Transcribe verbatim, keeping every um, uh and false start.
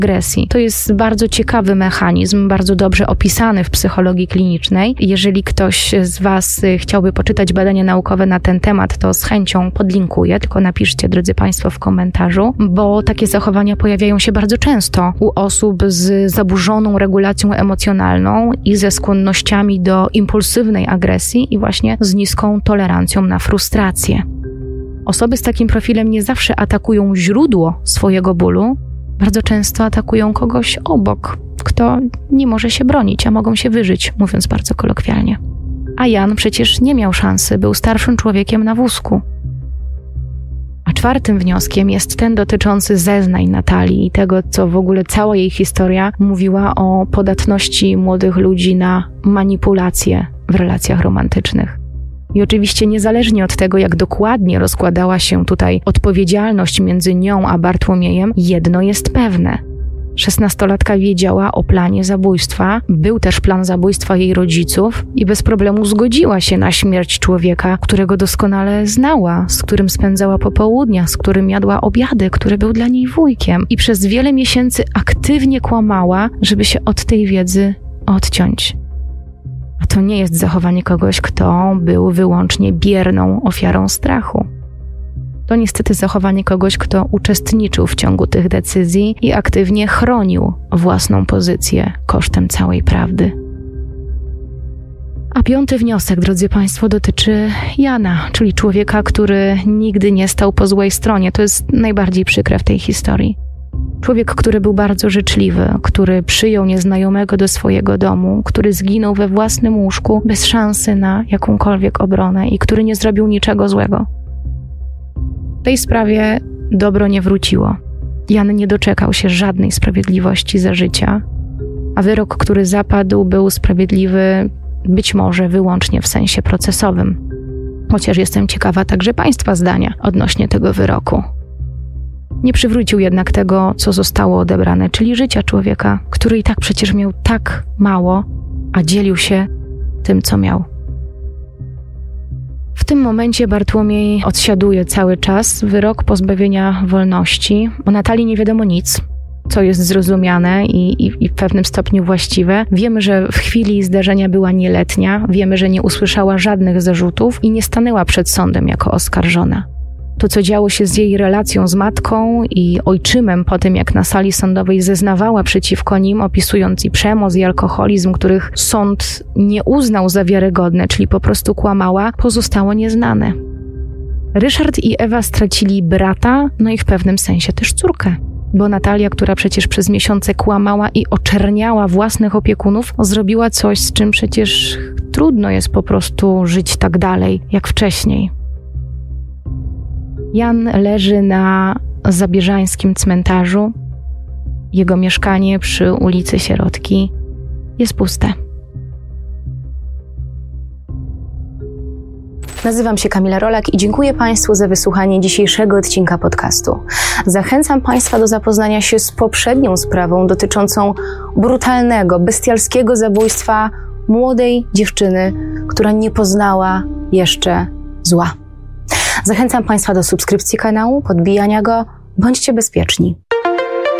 agresji. To jest bardzo ciekawy mechanizm, bardzo dobrze opisany w psychologii klinicznej. Jeżeli ktoś z Was chciałby poczytać badania naukowe na ten temat, to z chęcią podlinkuję, tylko napiszcie, drodzy Państwo, w komentarzu, bo takie zachowania pojawiają się bardzo często u osób z zaburzoną regulacją emocjonalną i ze skłonnościami do impulsywnej agresji i właśnie z niską tolerancją na frustrację. Osoby z takim profilem nie zawsze atakują źródło swojego bólu, bardzo często atakują kogoś obok, kto nie może się bronić, a mogą się wyżyć, mówiąc bardzo kolokwialnie. A Jan przecież nie miał szansy, był starszym człowiekiem na wózku. A czwartym wnioskiem jest ten dotyczący zeznań Natalii i tego, co w ogóle cała jej historia mówiła o podatności młodych ludzi na manipulacje w relacjach romantycznych. I oczywiście niezależnie od tego, jak dokładnie rozkładała się tutaj odpowiedzialność między nią a Bartłomiejem, jedno jest pewne. Szesnastolatka wiedziała o planie zabójstwa, był też plan zabójstwa jej rodziców i bez problemu zgodziła się na śmierć człowieka, którego doskonale znała, z którym spędzała popołudnia, z którym jadła obiady, który był dla niej wujkiem. I przez wiele miesięcy aktywnie kłamała, żeby się od tej wiedzy odciąć. A to nie jest zachowanie kogoś, kto był wyłącznie bierną ofiarą strachu. To niestety zachowanie kogoś, kto uczestniczył w ciągu tych decyzji i aktywnie chronił własną pozycję kosztem całej prawdy. A piąty wniosek, drodzy Państwo, dotyczy Jana, czyli człowieka, który nigdy nie stał po złej stronie. To jest najbardziej przykre w tej historii. Człowiek, który był bardzo życzliwy, który przyjął nieznajomego do swojego domu, który zginął we własnym łóżku bez szansy na jakąkolwiek obronę i który nie zrobił niczego złego. W tej sprawie dobro nie wróciło. Jan nie doczekał się żadnej sprawiedliwości za życia, a wyrok, który zapadł, był sprawiedliwy być może wyłącznie w sensie procesowym. Chociaż jestem ciekawa także Państwa zdania odnośnie tego wyroku. Nie przywrócił jednak tego, co zostało odebrane, czyli życia człowieka, który i tak przecież miał tak mało, a dzielił się tym, co miał. W tym momencie Bartłomiej odsiaduje cały czas wyrok pozbawienia wolności. O Natalii nie wiadomo nic, co jest zrozumiane i, i, i w pewnym stopniu właściwe. Wiemy, że w chwili zdarzenia była nieletnia, wiemy, że nie usłyszała żadnych zarzutów i nie stanęła przed sądem jako oskarżona. To, co działo się z jej relacją z matką i ojczymem po tym, jak na sali sądowej zeznawała przeciwko nim, opisując i przemoc, i alkoholizm, których sąd nie uznał za wiarygodne, czyli po prostu kłamała, pozostało nieznane. Ryszard i Ewa stracili brata, no i w pewnym sensie też córkę. Bo Natalia, która przecież przez miesiące kłamała i oczerniała własnych opiekunów, zrobiła coś, z czym przecież trudno jest po prostu żyć tak dalej, jak wcześniej. Jan leży na zabierzańskim cmentarzu. Jego mieszkanie przy ulicy Sierotki jest puste. Nazywam się Kamila Rolak i dziękuję Państwu za wysłuchanie dzisiejszego odcinka podcastu. Zachęcam Państwa do zapoznania się z poprzednią sprawą dotyczącą brutalnego, bestialskiego zabójstwa młodej dziewczyny, która nie poznała jeszcze zła. Zachęcam Państwa do subskrypcji kanału, podbijania go. Bądźcie bezpieczni.